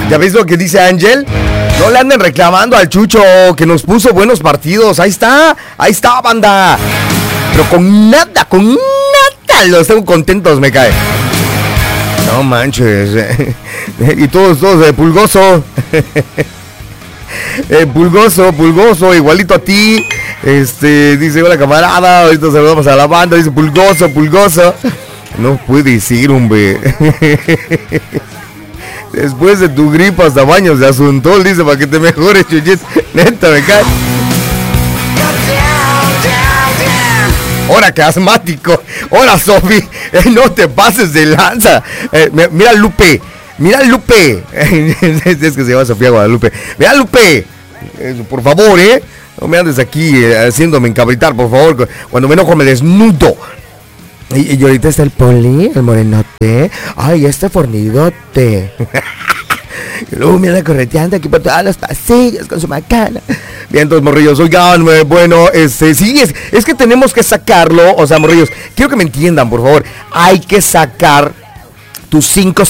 ¿Ya ves lo que dice Ángel? No le anden reclamando al Chucho, que nos puso buenos partidos. Ahí está, banda. Pero con nada, los tengo contentos, me cae. No manches. Y todos Pulgoso. Pulgoso, igualito a ti. Dice, hola camarada, ahorita saludamos a la banda. Dice Pulgoso. No puede ser, hombre. Después de tu gripa hasta baños de Asuntol, dice, para que te mejores, Chuyit. Neta, me cae. Ahora que asmático. Hola, Sofi. No te pases de lanza. Mira, Lupe. Es que se llama Sofía Guadalupe. Mira, Lupe. Por favor, no me andes aquí haciéndome encabritar, por favor. Cuando me enojo me desnudo. Y ahorita está el Poli, el morenote. Ay, fornidote. Y luego me anda correteando aquí por todos los pasillos con su macana. Bien, entonces, morrillos, oigan, bueno, sí, es que tenemos que sacarlo. O sea, morrillos, quiero que me entiendan, por favor. Hay que sacar tus 5